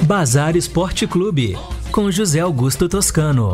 Bazar Esporte Clube, com José Augusto Toscano.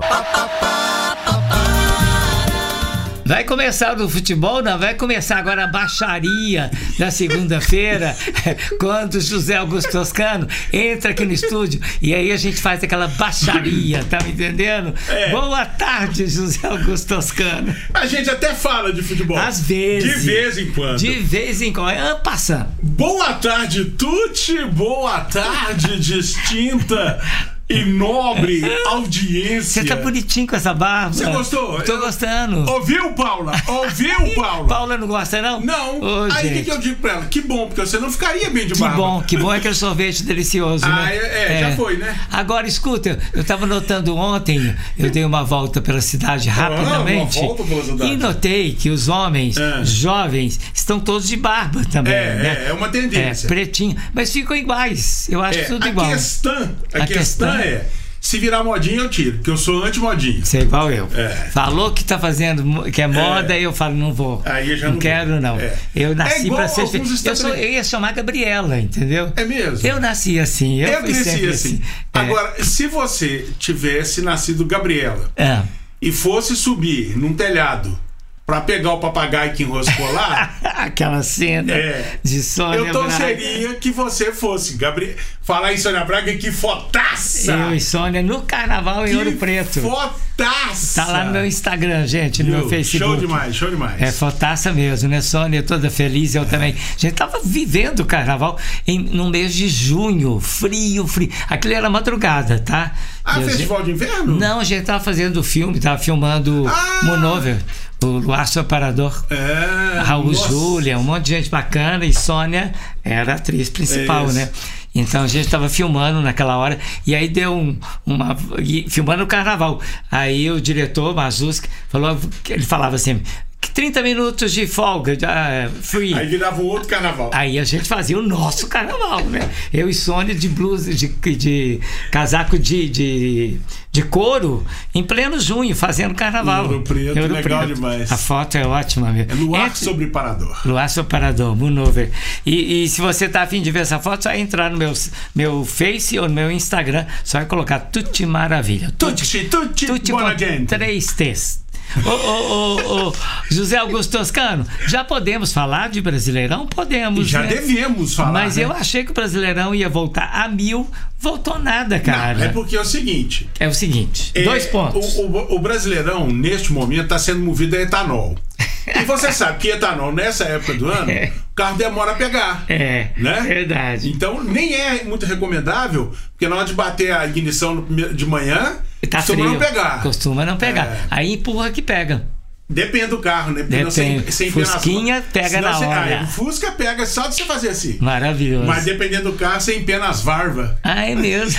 Vai começar o futebol, não? Vai começar agora a baixaria da segunda-feira, quando o José Augusto Toscano entra aqui no estúdio e aí a gente faz aquela baixaria, tá me entendendo? Boa tarde, José Augusto Toscano. A gente até fala de futebol. Às vezes. De vez em quando. De vez em quando. Passando. Boa tarde, Tuti. Boa tarde, distinta e nobre audiência. Você tá bonitinho com essa barba. Você gostou? Tô gostando. Ouviu, Paula? Ouviu, Paula? Paula não gosta, não? Não. Aí o que eu digo pra ela? Que bom, porque você não ficaria bem de barba. Que bom é aquele sorvete delicioso, né? Já foi, né? Agora, escuta, eu tava notando ontem, eu dei uma volta pela cidade rapidamente. Uma volta pela cidade. E notei que os homens jovens estão todos de barba também, né? É uma tendência. Pretinho, mas ficam iguais. Eu acho tudo igual. A questão é, se virar modinha eu tiro, porque eu sou anti-modinha. Você é igual eu. Falou que tá fazendo, que é moda, eu falo, não vou. Aí eu já não quero, não. Eu nasci pra ser eu ia chamar Gabriela, entendeu? É mesmo? Eu nasci assim. Eu cresci assim. Agora, se você tivesse nascido Gabriela e fosse subir num telhado pra pegar o papagaio que enroscou lá, aquela cena de Sônia Braga. Eu torceria que você fosse falar em Sônia Braga, que fotaça! Eu e Sônia no carnaval em Ouro Preto. Fotaça! Tá lá no meu Instagram, gente, no meu Facebook. Show demais. É fotaça mesmo, né? Sônia toda feliz, eu também. A gente tava vivendo o carnaval no mês de junho, frio. Aquilo era madrugada, tá? Festival de inverno? Não, a gente tava fazendo filme, tava filmando Monover. O Luar Operador, Raul Júlia, um monte de gente bacana, e Sônia era a atriz principal, né? Então a gente estava filmando naquela hora, e aí deu filmando o carnaval. Aí o diretor, Mazuski, ele falava assim: 30 minutos de folga, free. Aí virava um outro carnaval. Aí a gente fazia o nosso carnaval, né? Eu e Sônia de blusa, de casaco de couro, em pleno junho, fazendo carnaval. Ouro Preto, legal demais. A foto é ótima mesmo. É Luar sobre Parador. Luar sobre Parador, Monover. E se você tá a fim de ver essa foto, só entrar no meu Face ou no meu Instagram, só vai colocar Tuti Maravilha. Tuti, buona gente. 3 T's. José Augusto Toscano, já podemos falar de Brasileirão? Podemos, já devemos falar. Mas eu achei que o Brasileirão ia voltar a 1000, voltou nada, cara. Não, é porque é o seguinte. 2 pontos. O Brasileirão, neste momento, está sendo movido a etanol. E você sabe que etanol, nessa época do ano, o carro demora a pegar. Né? Verdade. Então, nem é muito recomendável, porque na hora de bater a ignição de manhã, costuma não pegar. Costuma não pegar. Aí empurra que pega. Depende do carro, né? Depende. Fusquinha pega na hora. O Fusca pega só de você fazer assim. Maravilhoso. Mas dependendo do carro, você empena as varvas. É mesmo.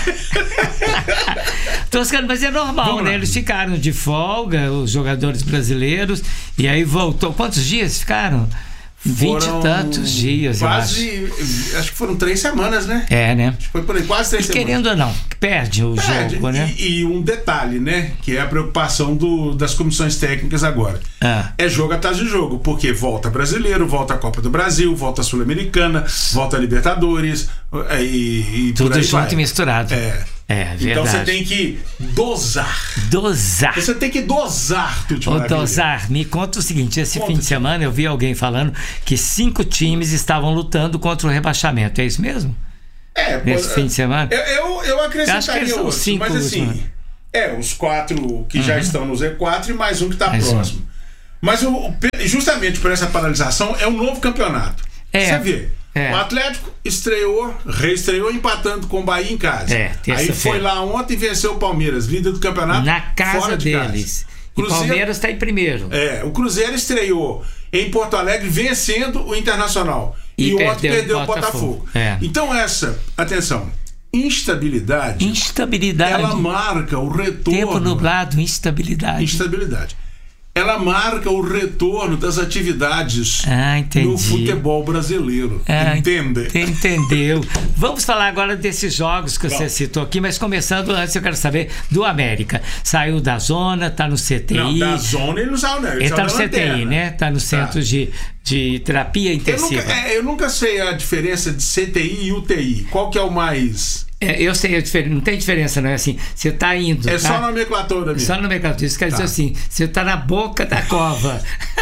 Toscano, mas é normal, né? Eles ficaram de folga, os jogadores brasileiros, e aí voltou. Quantos dias ficaram? 20 e tantos dias, quase, acho que foram 3 semanas, né? Né? Acho que foi por aí, quase 3 semanas. Querendo ou não, perde o jogo, né? E um detalhe, né? Que é a preocupação das comissões técnicas agora. É jogo atrás de jogo, porque volta Brasileiro, volta a Copa do Brasil, volta a Sul-Americana, volta a Libertadores, e tudo junto e misturado. Verdade. Então você tem que dosar. Você tem que dosar, Tuti Maravilha. Dosar. Me conta o seguinte: fim de semana eu vi alguém falando que 5 times estavam lutando contra o rebaixamento. É isso mesmo? Nesse fim de semana? Eu acrescentaria acho que eles são 5, mas assim, os 4 que já estão no Z4 e mais um que está próximo. Mas justamente por essa paralisação é um novo campeonato. Você vê. O Atlético reestreou empatando com o Bahia em casa. Aí foi lá ontem e venceu o Palmeiras, líder do campeonato, na casa fora de deles. Casa. O Palmeiras está em primeiro. O Cruzeiro estreou em Porto Alegre vencendo o Internacional. E ontem perdeu o Botafogo. Então atenção, instabilidade. Ela marca o retorno. Tempo nublado, instabilidade. Ela marca o retorno das atividades no futebol brasileiro. Entendeu? Vamos falar agora desses jogos que você citou aqui, mas começando antes, eu quero saber do América. Saiu da zona, tá no CTI. Não, da zona ele não saiu, né? Ele tá no CTI, né? Tá no centro de terapia intensiva. Eu nunca sei a diferença de CTI e UTI. Qual que é o mais Eu sei, não tem diferença, não é assim. Você está indo. É só nomenclatura, Só nomenclatura. Isso quer dizer assim: você está na boca da cova.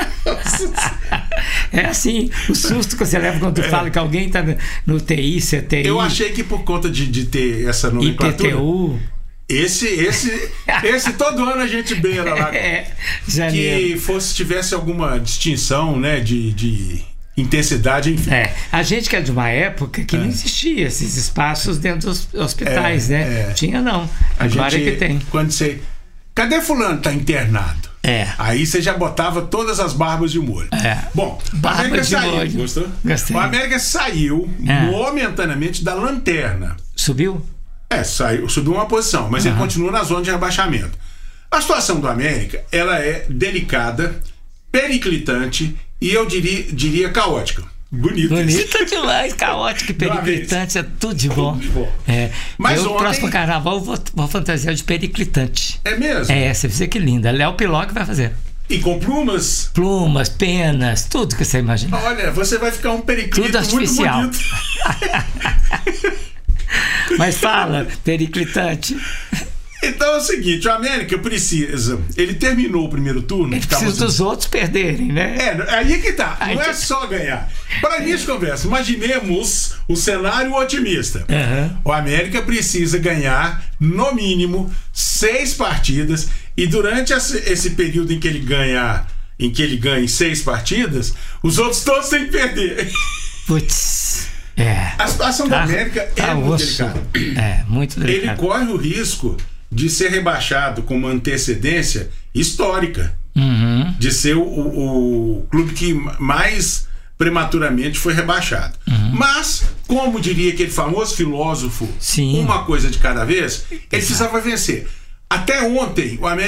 É assim, o susto que você leva quando fala que alguém está no TI, CTI. Eu achei que por conta de ter essa nomenclatura. IPTU. Esse todo ano a gente beira lá. Que tivesse alguma distinção, né, de intensidade, enfim. A gente que é de uma época que não existia esses espaços dentro dos hospitais, né? Tinha não. Agora é que tem. Quando você... Cadê fulano? Tá internado. Aí você já botava todas as barbas de molho. Bom, o América saiu. Gostou? Gostei. O América saiu momentaneamente da lanterna. Subiu? Subiu uma posição, mas ele continua na zona de rebaixamento. A situação do América, ela é delicada, periclitante e eu diria caótica. Bonita demais, caótica e periclitante, é tudo de bom. Mas no próximo carnaval eu vou fantasiar de periclitante. É mesmo? Você vê que linda. Léo Piló que vai fazer. E com plumas? Plumas, penas, tudo que você imagina. Olha, você vai ficar um periclito tudo artificial. Muito bonito. Mas fala, periclitante. Então é o seguinte, o América precisa. Ele terminou o primeiro turno. Ele precisa dos outros perderem, né? Aí que tá. Não é só ganhar. Para início de conversa, imaginemos o cenário otimista. O América precisa ganhar, no mínimo, 6 partidas. E durante esse período em que ele ganhe 6 partidas, os outros todos têm que perder. Putz. A situação do América é muito delicada. Muito delicada. Ele corre o risco de ser rebaixado com uma antecedência histórica, de ser o clube que mais prematuramente foi rebaixado. Mas, como diria aquele famoso filósofo, uma coisa de cada vez, ele precisava vencer. Até ontem, o América